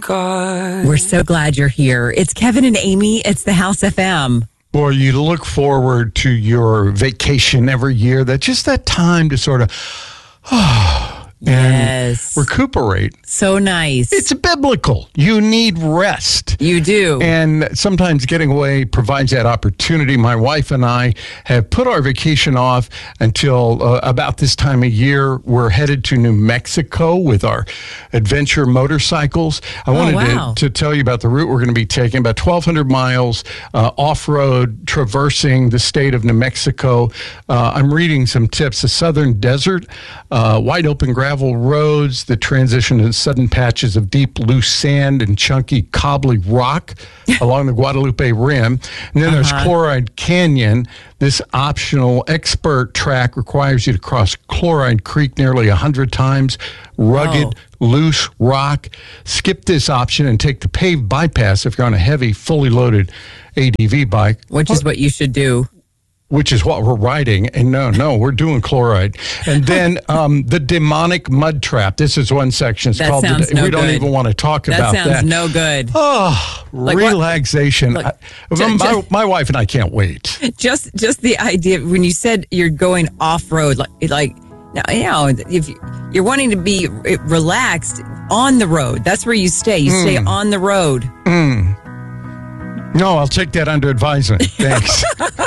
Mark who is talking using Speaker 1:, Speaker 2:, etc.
Speaker 1: God.
Speaker 2: We're so glad you're here. It's Kevin and Amy. It's the House FM.
Speaker 3: Or you look forward to your vacation every year. That's just that time to sort of
Speaker 2: Yes.
Speaker 3: recuperate.
Speaker 2: So nice.
Speaker 3: It's biblical. You need rest.
Speaker 2: You do.
Speaker 3: And sometimes getting away provides that opportunity. My wife and I have put our vacation off until about this time of year. We're headed to New Mexico with our adventure motorcycles. I wanted to tell you about the route we're going to be taking, about 1,200 miles off-road, traversing the state of New Mexico. I'm reading some tips. The southern desert, wide open gravel roads, the transition to sudden patches of deep, loose sand and chunky, cobbly rock along the Guadalupe Rim. And then there's Chloride Canyon. This optional expert track requires you to cross Chloride Creek nearly 100 times. Rugged, loose rock. Skip this option and take the paved bypass if you're on a heavy, fully loaded ADV bike.
Speaker 2: Which is what you should do.
Speaker 3: Which is what we're riding. And no, we're doing Chloride. And then the demonic mud trap. This is one section. It's called we don't even want to talk about that.
Speaker 2: That sounds no good.
Speaker 3: Oh, like relaxation. My wife and I can't wait.
Speaker 2: Just the idea when you said you're going off road, like now, if you're wanting to be relaxed on the road, that's where you stay. You stay on the road.
Speaker 3: No, I'll take that under advisement. Thanks.